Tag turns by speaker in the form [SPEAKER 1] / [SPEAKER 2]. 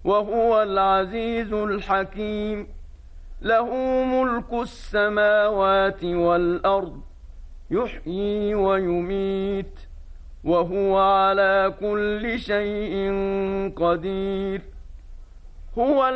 [SPEAKER 1] وهو العزيز الحكيم. له ملك السماوات والأرض، يحيي ويميت، وهو على كل شيء قدير. هو